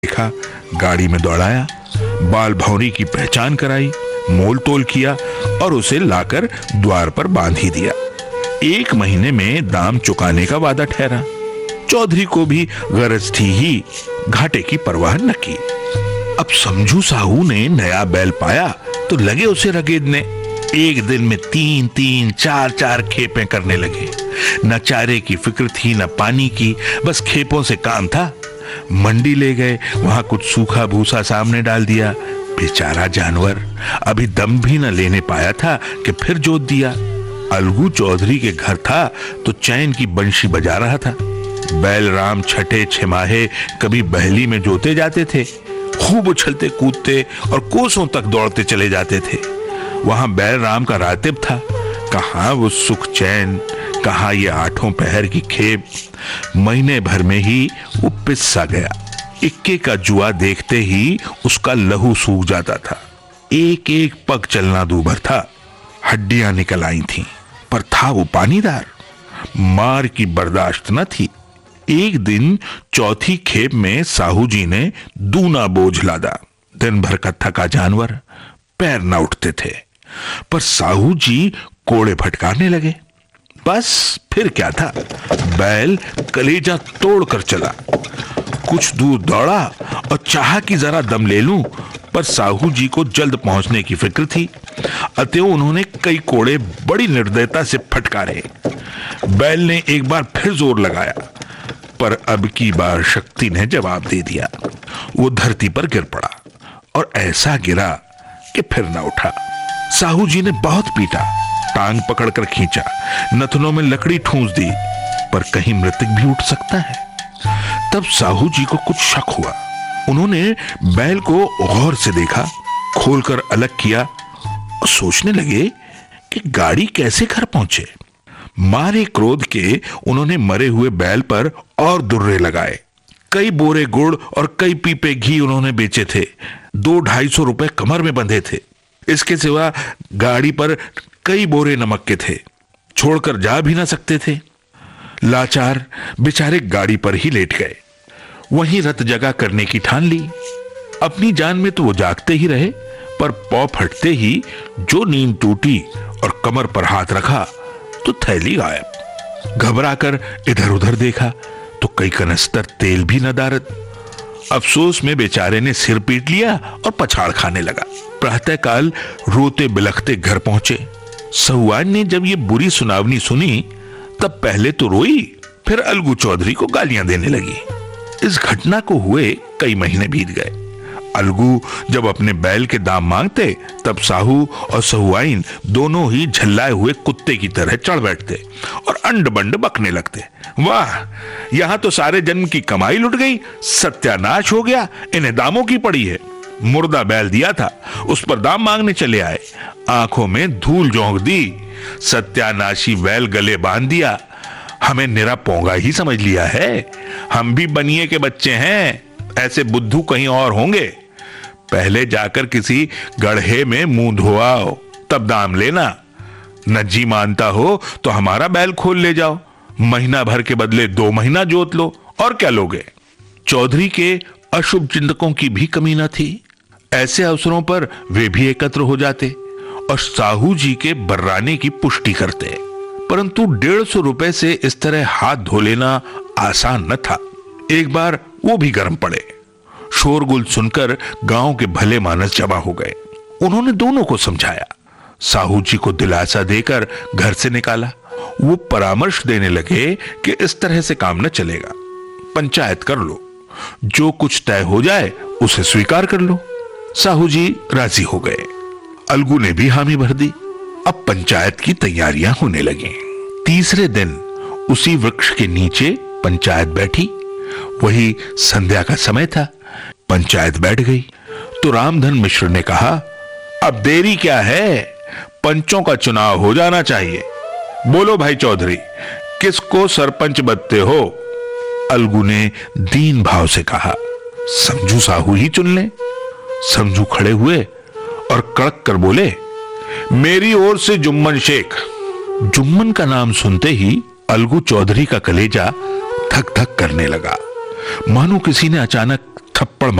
देखा, गाड़ी में दौड़ाया, बाल भौरी की पहचान कराई, मोल तोल किया और उसे लाकर द्वार पर बांध ही दिया। 1 महीने में दाम चुकाने का वादा ठहरा। चौधरी को भी गरज थी ही, घाटे की परवाह न की। अब समझू साहू ने नया बैल पाया तो लगे उसे रगेदने। एक दिन में 3-3, 4-4 खेपें करने लगे। न चारे की फिक्र थी न पानी की, बस खेपों से काम था। मंडी ले गए, वहां कुछ सूखा भूसा सामने डाल दिया। बेचारा जानवर अभी दम भी न लेने पाया था कि फिर जोत दिया। अलगू चौधरी के घर था तो चैन की बंशी बजा रहा था। बैलराम छठे छमाहे कभी बहली में जोते जाते थे, खूब उछलते कूदते और कोसों तक दौड़ते चले जाते थे। वहां बैलराम का रातिब था। कहां वो सुख चैन, कहां ये 8 पहर की खेप। महीने भर में ही वो पिस सा गया। इक्के का जुआ देखते ही उसका लहू सूख जाता था। एक एक पग चलना दूभर था, हड्डियां निकल आई थीं, पर था वो पानीदार। मार की बर्दाश्त न थी। एक दिन चौथी खेप में साहू जी ने दूना बोझ लादा। दिन भर का थका जानवर, पैर न उठते थे, पर साहू जी कोड़े फटकारने लगे। बस फिर क्या था, बैल कलेजा तोड़कर चला। कुछ दूर दौड़ा और चाहा कि जरा दम ले लूं, पर साहू जी को जल्द पहुंचने की फिक्र थी। अतएव उन्होंने कई कोड़े बड़ी निर्दयता से फटकारे। बैल ने एक बार फिर जोर लगाया, पर अब की बार शक्ति ने जवाब दे दिया। वो धरती पर गिर पड़ा और ऐसा गिरा कि फिर न उठा। साहू जी ने बहुत पीटा, टांग पकड़कर खींचा, नथनों में लकड़ी ठूंस दी, पर कहीं मृतक भी उठ सकता है। तब साहू जी को कुछ शक हुआ। उन्होंने बैल को गौर से देखा, खोलकर अलग किया और सोचने लगे कि गाड़ी कैसे घर पहुंचे। मारे क्रोध के उन्होंने मरे हुए बैल पर और दुर्रे लगाए। कई बोरे गुड़ और कई पीपे घी उन्होंने बेचे थे। 200-250 रुपए कमर में बंधे थे। इसके सिवा गाड़ी पर कई बोरे नमक के थे, छोड़कर जा भी ना सकते थे। लाचार बेचारे गाड़ी पर ही लेट गए। वहीं रत जगह करने की ठान ली। अपनी जान में तो वो जागते ही रहे, पर पौ फटते ही जो नींद टूटी और कमर पर हाथ रखा तो थैली गायब। घबराकर इधर उधर देखा तो कई कनस्तर तेल भी न दारद। अफसोस में बेचारे ने सिर पीट लिया और पछाड़ खाने लगा। प्रातःकाल रोते बिलखते घर पहुंचे। सहुआन ने जब ये बुरी सुनावनी सुनी तब पहले तो रोई, फिर अलगू चौधरी को गालियां देने लगी। इस घटना को हुए कई महीने बीत गए। अलगू जब अपने बैल के दाम मांगते तब साहू और सहुआइन दोनों ही झल्लाए हुए कुत्ते की तरह चढ़ बैठते और अंड बंड बकने लगते। वाह, यहां तो सारे जन्म की कमाई लुट गई, सत्यानाश हो गया, इन्हें दामों की पड़ी है। मुर्दा बैल दिया था, उस पर दाम मांगने चले आए। आंखों में धूल झोंक दी, सत्यानाशी बैल गले बांध दिया। हमें निरा पोंगा ही समझ लिया है। हम भी बनिए के बच्चे हैं, ऐसे बुद्धू कहीं और होंगे। पहले जाकर किसी गड्ढे में मुंह धोआओ, तब दाम लेना। नज्जी मानता हो तो हमारा बैल खोल ले जाओ, महीना भर के बदले 2 महीना जोत लो, और क्या लोगे। चौधरी के अशुभ चिंतकों की भी कमी न थी। ऐसे अवसरों पर वे भी एकत्र हो जाते और साहू जी के बर्राने की पुष्टि करते। परंतु 150 रुपए से इस तरह हाथ धो लेना आसान न था। एक बार वो भी गर्म पड़े। शोरगुल सुनकर गांव के भले मानस जमा हो गए। उन्होंने दोनों को समझाया, साहू जी को दिलासा देकर घर से निकाला। वो परामर्श देने लगे कि इस तरह से काम न चलेगा, पंचायत कर लो, जो कुछ तय हो जाए उसे स्वीकार कर लो। साहू जी राजी हो गए। अलगू ने भी हामी भर दी। अब पंचायत की तैयारियां होने लगी। तीसरे दिन उसी वृक्ष के नीचे पंचायत बैठी। वही संध्या का समय था। पंचायत बैठ गई तो रामधन मिश्र ने कहा, अब देरी क्या है, पंचों का चुनाव हो जाना चाहिए। बोलो भाई चौधरी, किसको सरपंच बनते हो। अलगू ने दीन भाव से कहा, समझू साहू ही चुन ले। समझू खड़े हुए और कड़क कर बोले, मेरी ओर से जुम्मन शेख। जुम्मन का नाम सुनते ही अलगू चौधरी का कलेजा धक धक करने लगा, मानो किसी ने अचानक थप्पड़